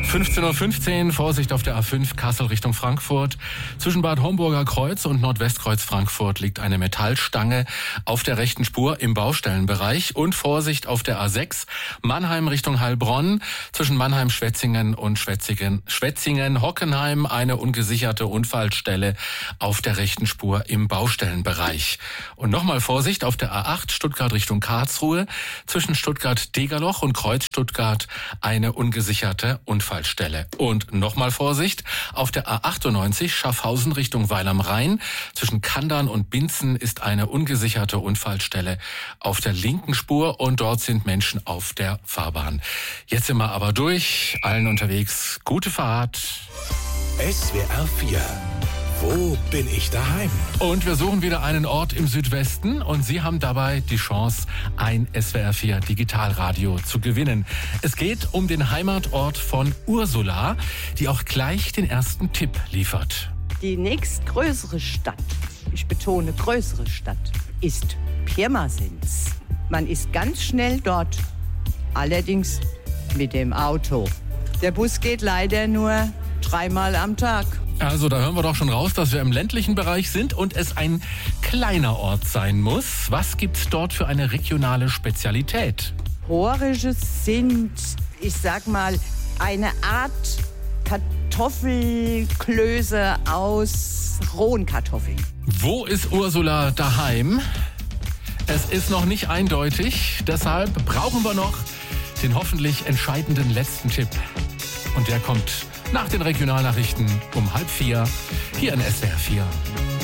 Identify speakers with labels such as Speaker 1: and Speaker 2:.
Speaker 1: 15:15 Uhr, Vorsicht auf der A5 Kassel Richtung Frankfurt. Zwischen Bad Homburger Kreuz und Nordwestkreuz Frankfurt liegt eine Metallstange auf der rechten Spur im Baustellenbereich. Und Vorsicht auf der A6 Mannheim Richtung Heilbronn. Zwischen Mannheim-Schwetzingen und Schwetzingen-Hockenheim eine ungesicherte Unfallstelle auf der rechten Spur im Baustellenbereich. Und nochmal Vorsicht auf der A8 Stuttgart Richtung Karlsruhe. Zwischen Stuttgart-Degerloch und Kreuz Stuttgart eine ungesicherte Unfallstelle. Und nochmal Vorsicht auf der A98 Schaffhausen Richtung Weil am Rhein. Zwischen Kandern und Binzen ist eine ungesicherte Unfallstelle auf der linken Spur und dort sind Menschen auf der Fahrbahn. Jetzt sind wir aber durch, allen unterwegs. Gute Fahrt.
Speaker 2: SWR 4. Wo bin ich daheim?
Speaker 1: Und wir suchen wieder einen Ort im Südwesten und Sie haben dabei die Chance, ein SWR 4 Digitalradio zu gewinnen. Es geht um den Heimatort von Ursula, die auch gleich den ersten Tipp liefert.
Speaker 3: Die nächstgrößere Stadt, ich betone größere Stadt, ist Pirmasens. Man ist ganz schnell dort, allerdings mit dem Auto. Der Bus geht leider nur 3-mal am Tag.
Speaker 1: Also da hören wir doch schon raus, dass wir im ländlichen Bereich sind und es ein kleiner Ort sein muss. Was gibt's dort für eine regionale Spezialität?
Speaker 3: Horisches sind, ich sag mal, eine Art Kartoffelklöße aus rohen Kartoffeln.
Speaker 1: Wo ist Ursula daheim? Es ist noch nicht eindeutig, deshalb brauchen wir noch den hoffentlich entscheidenden letzten Tipp. Und der kommt nach den Regionalnachrichten um 3:30 hier in SWR 4.